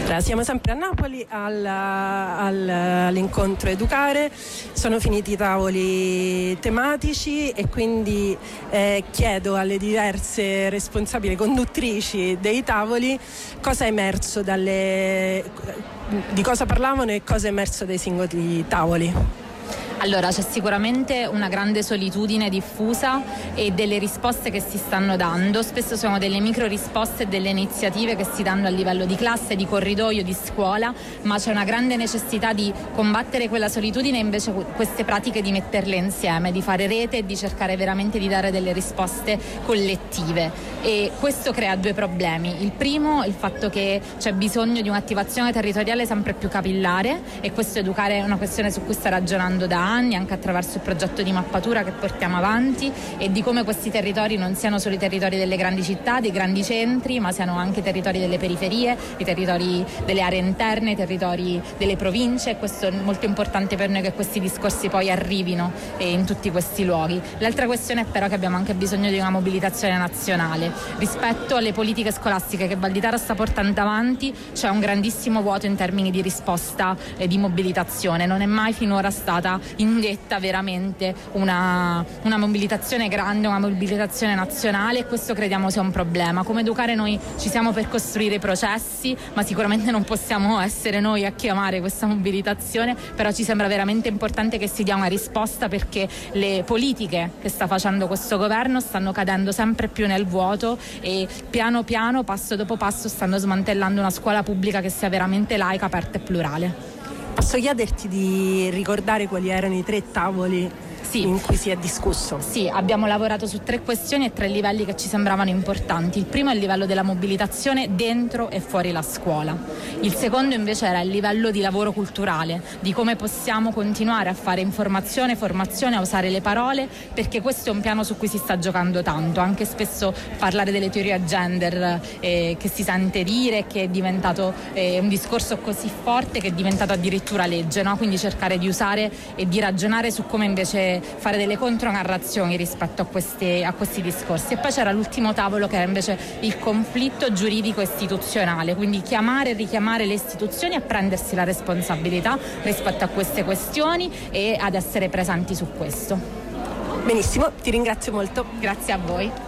Siamo sempre a Napoli all'incontro Educare, sono finiti i tavoli tematici e quindi chiedo alle diverse responsabili conduttrici dei tavoli cosa è emerso di cosa parlavano e cosa è emerso dai singoli tavoli. Allora, c'è sicuramente una grande solitudine diffusa e delle risposte che si stanno dando. Spesso sono delle micro risposte e delle iniziative che si danno a livello di classe, di corridoio, di scuola, ma c'è una grande necessità di combattere quella solitudine e invece queste pratiche di metterle insieme, di fare rete e di cercare veramente di dare delle risposte collettive. E questo crea due problemi. Il primo è il fatto che c'è bisogno di un'attivazione territoriale sempre più capillare, e questo Educare è una questione su cui sta ragionando da anni, anche attraverso il progetto di mappatura che portiamo avanti, e di come questi territori non siano solo i territori delle grandi città, dei grandi centri, ma siano anche i territori delle periferie, i territori delle aree interne, i territori delle province, e questo è molto importante per noi che questi discorsi poi arrivino in tutti questi luoghi. L'altra questione è però che abbiamo anche bisogno di una mobilitazione nazionale. Rispetto alle politiche scolastiche che Valditara sta portando avanti c'è un grandissimo vuoto in termini di risposta e di mobilitazione. Non è mai finora stata indetta veramente una mobilitazione grande, una mobilitazione nazionale, e questo crediamo sia un problema. Come Educare noi ci siamo per costruire i processi, ma sicuramente non possiamo essere noi a chiamare questa mobilitazione, però ci sembra veramente importante che si dia una risposta, perché le politiche che sta facendo questo governo stanno cadendo sempre più nel vuoto e piano piano, passo dopo passo, stanno smantellando una scuola pubblica che sia veramente laica, aperta e plurale. Posso chiederti di ricordare quali erano i 3 tavoli in cui si è discusso? Sì, abbiamo lavorato su 3 questioni e 3 livelli che ci sembravano importanti. Il primo è il livello della mobilitazione dentro e fuori la scuola. Il secondo invece era il livello di lavoro culturale, di come possiamo continuare a fare informazione, formazione, a usare le parole, perché questo è un piano su cui si sta giocando tanto. Anche spesso parlare delle teorie gender che si sente dire, che è diventato un discorso così forte che è diventato addirittura legge, no? Quindi cercare di usare e di ragionare su come invece fare delle contronarrazioni rispetto a questi discorsi. E poi c'era l'ultimo tavolo, che era invece il conflitto giuridico istituzionale, quindi chiamare e richiamare le istituzioni a prendersi la responsabilità rispetto a queste questioni e ad essere presenti su questo. Benissimo, ti ringrazio molto. Grazie a voi.